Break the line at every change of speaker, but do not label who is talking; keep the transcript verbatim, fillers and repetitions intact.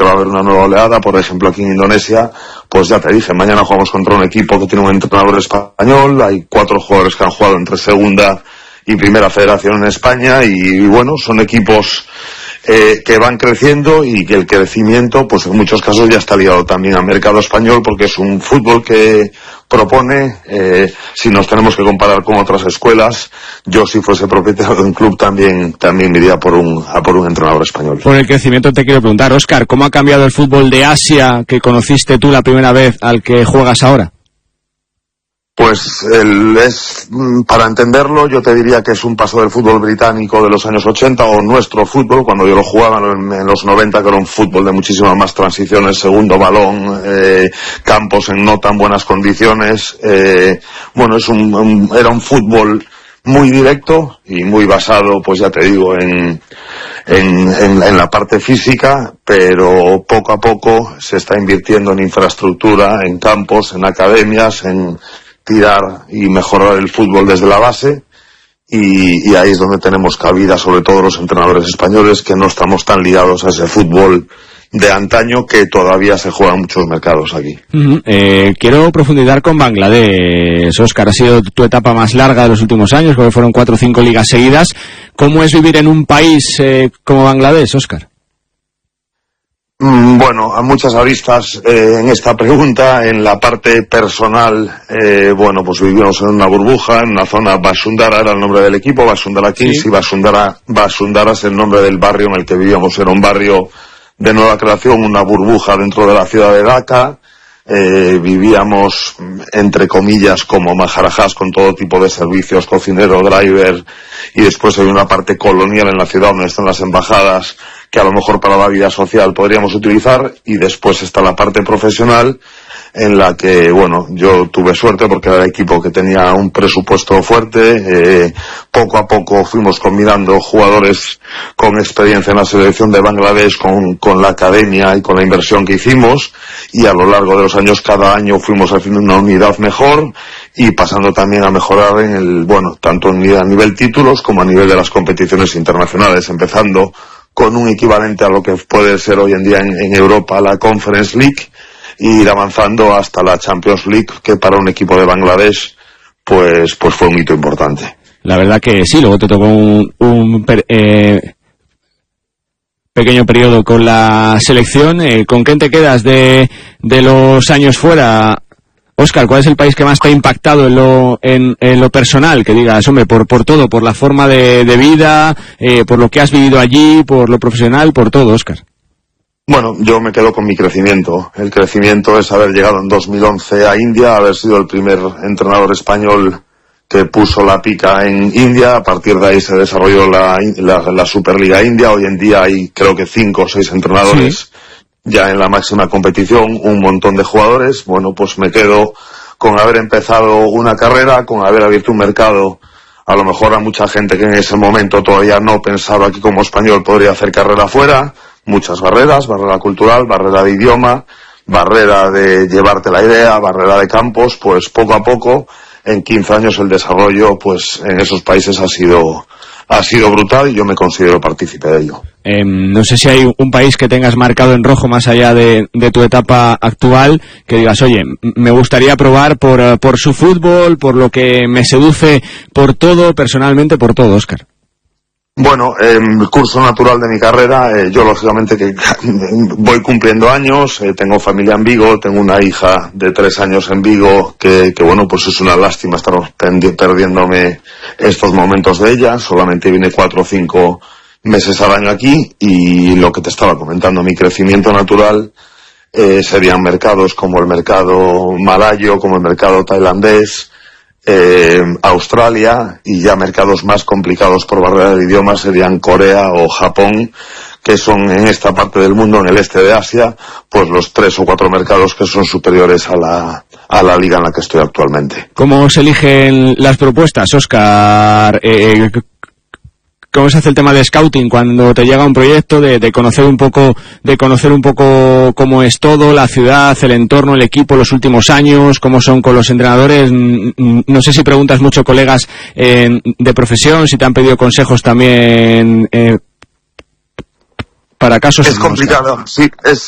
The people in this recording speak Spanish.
va a haber una nueva oleada. Por ejemplo, aquí en Indonesia, pues ya te dije, mañana jugamos contra un equipo que tiene un entrenador español, hay cuatro jugadores que han jugado entre segunda y primera federación en España, y, y bueno, son equipos eh, que van creciendo, y que el crecimiento, pues en muchos casos ya está ligado también al mercado español, porque es un fútbol que propone, eh, si nos tenemos que comparar con otras escuelas, yo si fuese propietario de un club también también me iría por un, a por un entrenador español.
Por el crecimiento te quiero preguntar, Óscar, ¿cómo ha cambiado el fútbol de Asia que conociste tú la primera vez al que juegas ahora?
Pues el, es, para entenderlo, yo te diría que es un paso del fútbol británico de los años ochenta, o nuestro fútbol, cuando yo lo jugaba en, en los noventa, que era un fútbol de muchísimas más transiciones, segundo balón, eh, campos en no tan buenas condiciones. Eh, bueno, es un, un, era un fútbol muy directo y muy basado, pues ya te digo, en, en, en, en la parte física, pero poco a poco se está invirtiendo en infraestructura, en campos, en academias, en tirar y mejorar el fútbol desde la base, y, y ahí es donde tenemos cabida, sobre todo los entrenadores españoles, que no estamos tan ligados a ese fútbol de antaño que todavía se juega en muchos mercados aquí.
Uh-huh. Eh, quiero profundizar con Bangladesh. Óscar, ha sido tu etapa más larga de los últimos años, porque fueron cuatro o cinco ligas seguidas. ¿Cómo es vivir en un país eh, como Bangladesh, Óscar?
Bueno, a muchas aristas eh, en esta pregunta. En la parte personal, eh, bueno, pues vivimos en una burbuja, en una zona. Basundara era el nombre del equipo, Basundara Kings, sí. Y Basundara, Basundara es el nombre del barrio en el que vivíamos. Era un barrio de nueva creación, una burbuja dentro de la ciudad de Dhaka. Eh, vivíamos, entre comillas, como maharajas, con todo tipo de servicios, cocinero, driver, y después hay una parte colonial en la ciudad donde están las embajadas, que a lo mejor para la vida social podríamos utilizar, y después está la parte profesional, en la que, bueno, yo tuve suerte porque era el equipo que tenía un presupuesto fuerte. Eh, poco a poco fuimos combinando jugadores con experiencia en la selección de Bangladesh con, con la academia y con la inversión que hicimos, y a lo largo de los años, cada año fuimos haciendo una unidad mejor y pasando también a mejorar en el, bueno, tanto a nivel títulos como a nivel de las competiciones internacionales, empezando con un equivalente a lo que puede ser hoy en día en, en Europa la Conference League, y ir avanzando hasta la Champions League, que para un equipo de Bangladesh pues pues fue un hito importante.
La verdad que sí. Luego te tocó un, un per, eh, pequeño periodo con la selección. Eh, ¿con quién te quedas de, de los años fuera, Óscar? ¿Cuál es el país que más te ha impactado en lo, en, en lo personal? Que digas, hombre, por, por todo, por la forma de, de vida, eh, por lo que has vivido allí, por lo profesional, por todo, Óscar.
Bueno, yo me quedo con mi crecimiento. El crecimiento es haber llegado en dos mil once a India, haber sido el primer entrenador español que puso la pica en India. A partir de ahí se desarrolló la, la, la Superliga India. Hoy en día hay, creo que cinco o seis entrenadores, sí, ya en la máxima competición, un montón de jugadores. Bueno, pues me quedo con haber empezado una carrera, con haber abierto un mercado, a lo mejor a mucha gente que en ese momento todavía no pensaba que como español podría hacer carrera fuera. Muchas barreras, barrera cultural, barrera de idioma, barrera de llevarte la idea, barrera de campos. Pues poco a poco, en quince años el desarrollo pues en esos países ha sido ha sido brutal, y yo me considero partícipe de ello.
Eh, no sé si hay un país que tengas marcado en rojo más allá de, de tu etapa actual, que digas, oye, me gustaría probar por, por su fútbol, por lo que me seduce, por todo, personalmente por todo, Óscar.
Bueno, eh, el curso natural de mi carrera, eh, yo lógicamente que voy cumpliendo años, eh, tengo familia en Vigo, tengo una hija de tres años en Vigo, que, que bueno, pues es una lástima estar perdiéndome estos momentos de ella. Solamente vine cuatro o cinco meses al año aquí, y lo que te estaba comentando, mi crecimiento natural eh, serían mercados como el mercado malayo, como el mercado tailandés, Eh, Australia, y ya mercados más complicados por barrera de idioma serían Corea o Japón, que son en esta parte del mundo, en el este de Asia, pues los tres o cuatro mercados que son superiores a la a la liga en la que estoy actualmente.
¿Cómo se eligen las propuestas, Óscar? Eh, ¿Cómo se hace el tema de scouting cuando te llega un proyecto, de, de conocer un poco, de conocer un poco cómo es todo, la ciudad, el entorno, el equipo, los últimos años, cómo son con los entrenadores? No sé si preguntas mucho, colegas eh, de profesión, si te han pedido consejos también eh, para casos.
Es complicado, sí, es